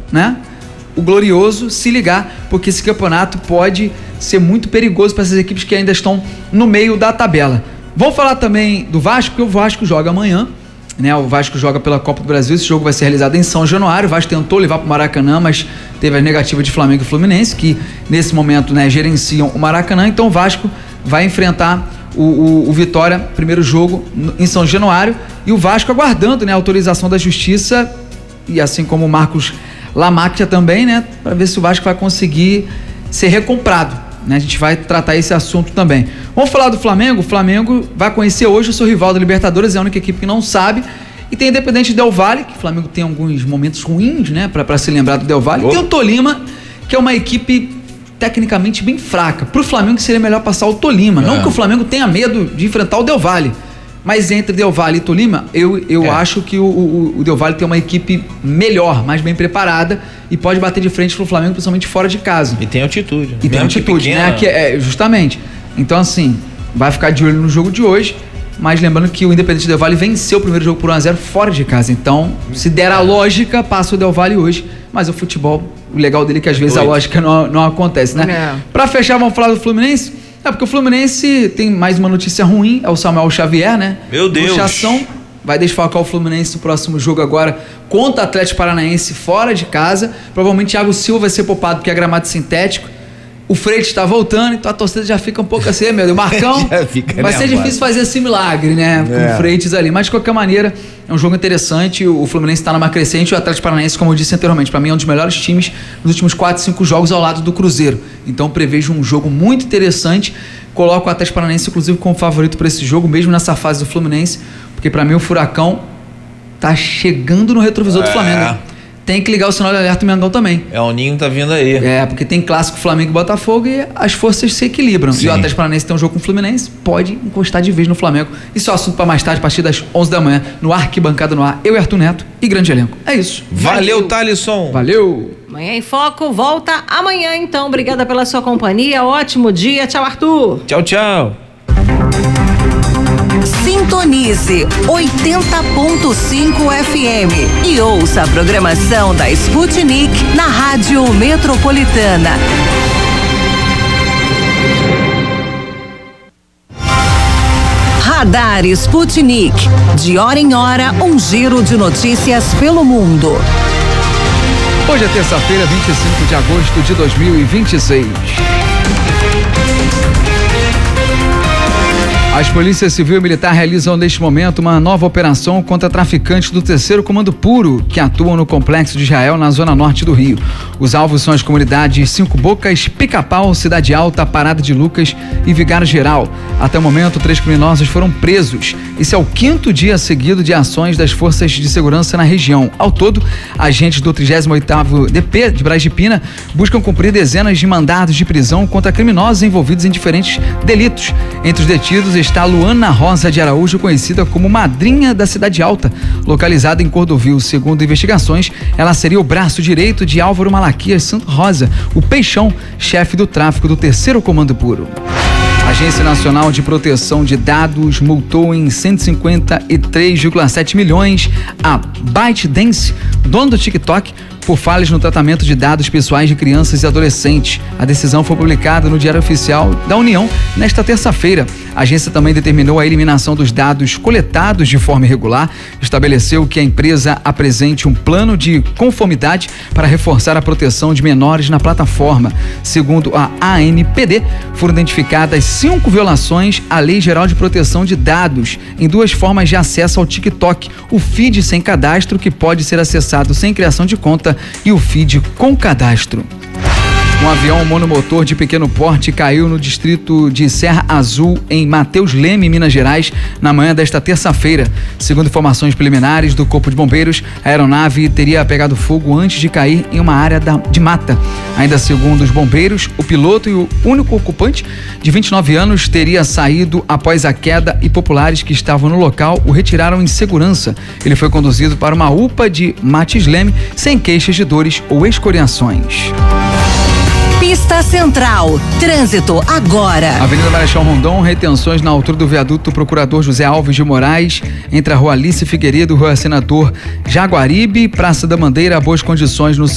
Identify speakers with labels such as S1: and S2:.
S1: né, o Glorioso se ligar, porque esse campeonato pode ser muito perigoso para essas equipes que ainda estão no meio da tabela. Vamos falar também do Vasco, porque o Vasco joga amanhã, né? O Vasco joga pela Copa do Brasil. Esse jogo vai ser realizado em São Januário. O Vasco tentou levar para o Maracanã, mas teve a negativa de Flamengo e Fluminense, que nesse momento, né, gerenciam o Maracanã. Então o Vasco vai enfrentar o Vitória, primeiro jogo em São Januário, e o Vasco aguardando, né, a autorização da Justiça, e assim como o Marcos Lamacchia também, né, para ver se o Vasco vai conseguir ser recomprado, né? A gente vai tratar esse assunto também. Vamos falar do Flamengo. O Flamengo vai conhecer hoje o seu rival da Libertadores, é a única equipe que não sabe, e tem Independente Del Valle, que o Flamengo tem alguns momentos ruins, né, para se lembrar do Del Valle. Tem o Tolima, que é uma equipe tecnicamente bem fraca. Pro Flamengo seria melhor passar o Tolima. Não que o Flamengo tenha medo de enfrentar o Del Valle, mas entre Del Valle e Tolima, eu acho que o Del Valle tem uma equipe melhor, mais bem preparada, e pode bater de frente pro Flamengo, principalmente fora de casa.
S2: E tem altitude.
S1: E tem altitude, né? Que justamente. Então, assim, vai ficar de olho no jogo de hoje, mas lembrando que o Independente Del Valle venceu o primeiro jogo por 1-0 fora de casa. Então, se der a lógica, passa o Del Valle hoje. Mas o futebol, o legal dele é que às vezes a lógica não acontece, né? Pra fechar, vamos falar do Fluminense? Porque o Fluminense tem mais uma notícia ruim, é o Samuel Xavier, né?
S2: Meu Deus!
S1: Luchação, vai desfalcar o Fluminense no próximo jogo agora contra o Atlético Paranaense fora de casa. Provavelmente Thiago Silva vai ser poupado porque é gramado sintético. O Freite está voltando, então a torcida já fica um pouco assim, meu Deus, o Marcão vai ser difícil fazer esse milagre, né? Com o Freitas ali, mas de qualquer maneira é um jogo interessante. O Fluminense está numa crescente, o Atlético Paranaense, como eu disse anteriormente, para mim é um dos melhores times nos últimos 4, 5 jogos ao lado do Cruzeiro. Então prevejo um jogo muito interessante, coloco o Atlético Paranaense inclusive como favorito para esse jogo, mesmo nessa fase do Fluminense, porque para mim o Furacão tá chegando no retrovisor do Flamengo. Tem que ligar o sinal de alerta do Mengão também.
S2: O Ninho tá vindo aí.
S1: Porque tem clássico Flamengo e Botafogo e as forças se equilibram. Sim. E o Atlético Paranaense tem um jogo com o Fluminense, pode encostar de vez no Flamengo. Isso é um assunto para mais tarde, a partir das 11 da manhã, no Arquibancada no Ar. Eu e Arthur Neto e grande elenco. É isso.
S2: Valeu, Thalisson.
S1: Valeu.
S3: Manhã em Foco volta amanhã, então. Obrigada pela sua companhia. Ótimo dia. Tchau, Arthur.
S2: Tchau, tchau.
S4: Sintonize 80.5 FM e ouça a programação da Sputnik na Rádio Metropolitana. Radar Sputnik. De hora em hora, um giro de notícias pelo mundo.
S1: Hoje é terça-feira, 25 de agosto de 2026. As polícias civil e militar realizam neste momento uma nova operação contra traficantes do 3º Comando Puro, que atuam no Complexo de Israel, na zona norte do Rio. Os alvos são as comunidades Cinco Bocas, Pica-Pau, Cidade Alta, Parada de Lucas e Vigário Geral. Até o momento, 3 criminosos foram presos. Esse é o 5º dia seguido de ações das forças de segurança na região. Ao todo, agentes do 38º DP de Braz de Pina buscam cumprir dezenas de mandados de prisão contra criminosos envolvidos em diferentes delitos. Entre os detidos está Luana Rosa de Araújo, conhecida como Madrinha da Cidade Alta, localizada em Cordovil. Segundo investigações, ela seria o braço direito de Álvaro Malaquias Santo Rosa, o Peixão, chefe do tráfico do 3º Comando Puro. A Agência Nacional de Proteção de Dados multou em 153,7 milhões a ByteDance, dono do TikTok, por falhas no tratamento de dados pessoais de crianças e adolescentes. A decisão foi publicada no Diário Oficial da União nesta terça-feira. A agência também determinou a eliminação dos dados coletados de forma irregular, estabeleceu que a empresa apresente um plano de conformidade para reforçar a proteção de menores na plataforma. Segundo a ANPD, foram identificadas 5 violações à Lei Geral de Proteção de Dados em 2 formas de acesso ao TikTok: o feed sem cadastro, que pode ser acessado sem criação de conta, e o feed com cadastro. Um avião monomotor de pequeno porte caiu no distrito de Serra Azul, em Mateus Leme, Minas Gerais, na manhã desta terça-feira. Segundo informações preliminares do Corpo de Bombeiros, a aeronave teria pegado fogo antes de cair em uma área de mata. Ainda segundo os bombeiros, o piloto e o único ocupante, de 29 anos, teria saído após a queda e populares que estavam no local o retiraram em segurança. Ele foi conduzido para uma UPA de Mateus Leme sem queixas de dores ou escoriações.
S4: Pista Central, trânsito agora.
S1: Avenida Marechal Rondon, retenções na altura do viaduto Procurador José Alves de Moraes, entre a Rua Alice Figueiredo e Rua Senador Jaguaribe, Praça da Mandeira, boas condições no